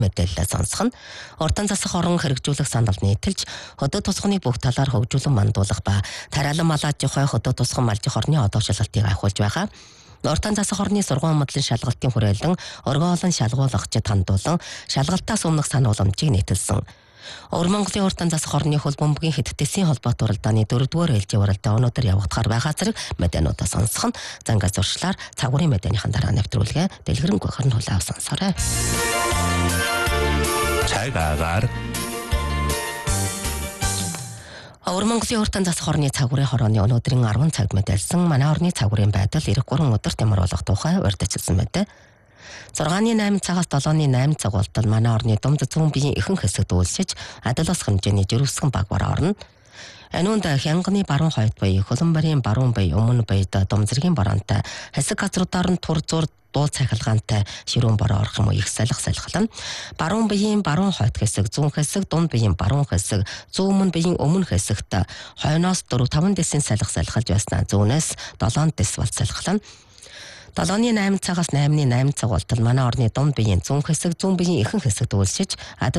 мэдээлэл сонсох нь уртан засах орон хэрэгжүүлэх санал нийтэлж хөдөө тусганы бүх талаар хөгжүүлэн мандуулах ба тариалан малаад жохой хөдөө тусган малжих орны одоо шалгалтыг ахиулж байгаа. Уртан засах орны сургууль модлын шалгалтын хүрээлэн оргоолон шалгуулагчид хандуулан шалгалтаас өмнөх санал уламжийг нийтэлсэн. Өвөр Монголын уртан засах орны хөл бөмбөгийн хэдтэсийн холбоот уралдааны 4-р ээлжийн уралдаан өнөөдөр явагдахаар байгаа зэрэг мэдээнүүдээ сонсох нь зангаас зуршлаар цагуурын мэдээний дараа нэвтрүүлгээ дэлгэрэнгүй харин хулаа сонсоорой. Цагаагаар Өвөр Монголын уртан засах орны цагуурын хорооны өнөөдрийн 10 цагт мэдээлсэн манай орны цагуурын байдал 93 өдөр тэмүүлэх тухай урьдчилсан мэдээ. 6-8 цагаас 7-8 цаг болтол манай орны думд зүүн биеийн ихэнх хэсэгт үйлсэж адил ус хэмжээний жирүүсгэн баг бараа орно. Ануунд хянганы баруун хойд буй Хөлбөмбөрийн баруун буй өмнө буйд Думзэргийн бараантай хэсэг газруудаар нь тур зур дуул цахилгаантай ширүүн бороо орох юм уу их салхилан. Баруун биеийн баруун хойд хэсэг, зүүн хэсэг, дунд биеийн баруун хэсэг, зүүн биеийн өмнө хэсэгт хойноос 4-5 дэсийн салхилж байснаа зүүнээс 7 дэс бол салхилна. 7-8 цагаас 8-8 цаг болтол манай орны дунд биеийн зүүн хэсэг, зүүн биеийн ихэнх хэсэгт үйлсэж